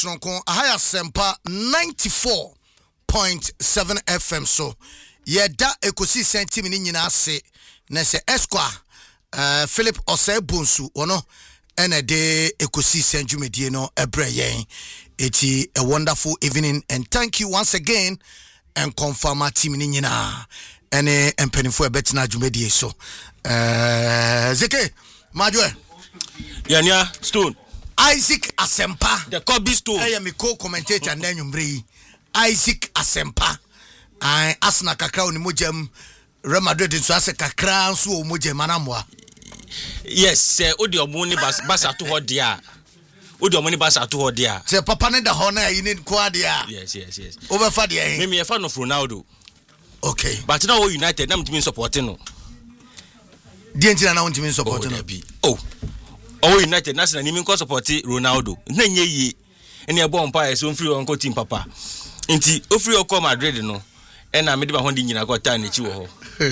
Tronko Ahaya Sempa 94.7 FM so yeda ekosi sentimi ni nyina ase na se Esqua Philip Osei Bonsu ono ene de ekosi senjumedie no ebre yen eti a wonderful evening and thank you once again and confirm our team ni nyina ene empenifo ebetina jumedie so Zeke Majwe Yania Stone Isaac Asempa the Kobe Stone I am a co-commentator and then Isaac Asempa I asna kakra oni mojem Real Madrid so ase kakra so o mojem manamwa yes odi omuni basa to hodia odi omuni basa to hodia se papa ne da ho na yi ne ko adia yes over dia me fan of Ronaldo okay but now United na mtimi supporting no die ntina na mtimi supporting no United national nimi nko support Ronaldo na nye yi ene ebo mpa so free onko team papa nti ofree okọ Madrid no ena me de ba hondi nyina ko ta na chi wo ho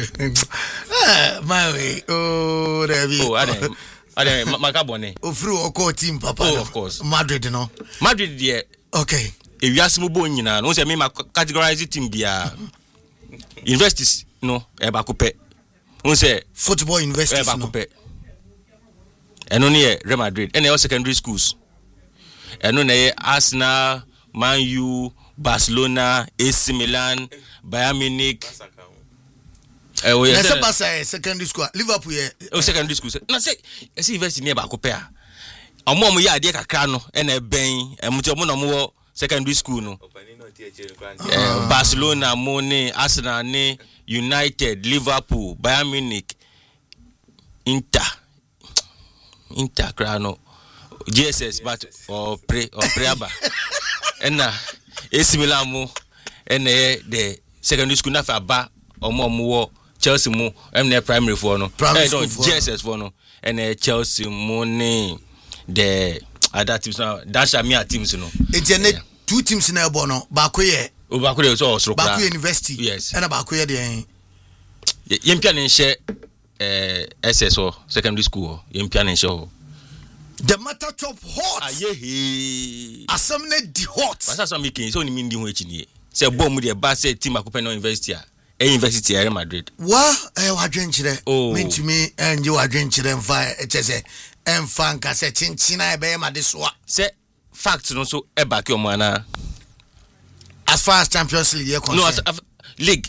my way David ade makabone ofree okọ team papa no of course Madrid no Madrid there okay ewiase mo bo nyina no se me categorize team bia universities no e ba ko pe won say football universities no e ba ko pe eno ne Real Madrid ene secondary schools eno ne Arsenal, Man U, Barcelona, AC Milan, Bayern Munich. Yes, Barca secondary school. Liverpool secondary school. Na say university near ba ko pe a. Omo ya ade kakra no ene ben emuti omo no mo secondary school no. Barcelona, Mone, Arsenal, United, Liverpool, Bayern Munich, Inter Crano, GSS but or Preaba. And AC Milan mo and the secondary school na fa ba omo Chelsea mo na primary for no. GSS for no and Chelsea mo ne the other teams now Dashamia teams no. It's two teams na ebo no ba ko ye so osro ba ko university yes and ba ko ye de yempia ne nhye SSO secondary school yempia ne nhye ho. The matter top hot. Aye. Asamne di hot. Basa so making so ni mindi ho echi ni. Say bom mu de ba say team akopɛ no university university Real Madrid. Wa wadwen kire. Mentumi enje wadwen kire mfa echese emfa nka se chinchina ebe ma de soa. Say fact no so e back your mana. As far as Champions League concerned. No, league